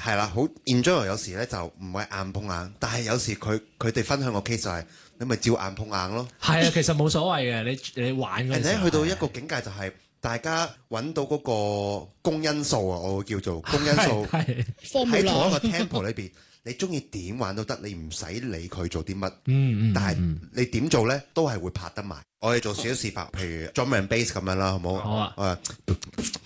係啦，好 enjoy 有時咧就唔會硬碰硬，但係有時佢哋分享個 case 就係、你咪照硬碰硬咯。 係啊，其實冇所謂嘅，你玩嗰陣時候。 去到一個境界就係、大家揾到嗰個公因數啊，我會叫做公因數喺同一個 tempo 裏邊，你中意點玩都得，你唔使理佢做啲乜。但係你點做咧，都係會拍得埋。我哋做少少示範，譬如 drum and bass 咁樣啦，好冇？ 好啊。